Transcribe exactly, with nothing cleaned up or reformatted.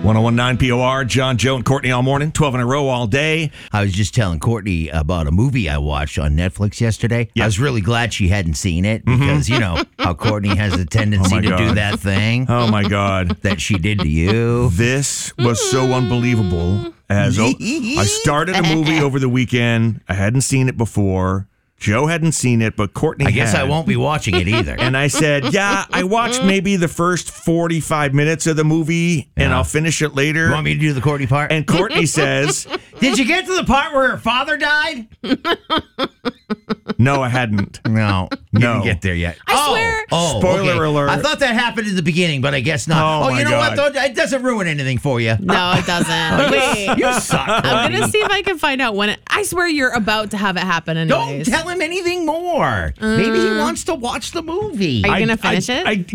one oh one point nine P O R, John, Joe, and Courtney all morning, twelve in a row all day. I was just telling Courtney about a movie I watched on Netflix yesterday. Yep. I was really glad she hadn't seen it because, mm-hmm. you know, how Courtney has a tendency oh to God. do that thing. Oh, my God. That she did to you. This was so unbelievable. As o- I started a movie over the weekend. I hadn't seen it before. Joe hadn't seen it, but Courtney I guess had. I won't be watching it either. And I said, yeah, I watched maybe the first forty-five minutes of the movie, and Yeah. I'll finish it later. You want me to do the Courtney part? And Courtney says, did you get to the part where her father died? no, I hadn't. No. You No. didn't get there yet. I oh, swear. Oh, Spoiler okay. alert. I thought that happened in the beginning, but I guess not. Oh, Oh, my you know God. what, though? It doesn't ruin anything for you. No, it doesn't. Wait. You suck. I'm going to see if I can find out when it. I swear you're about to have it happen Don't anyways. tell him anything more. Maybe he wants to watch the movie. Are you I- going to finish I- it? I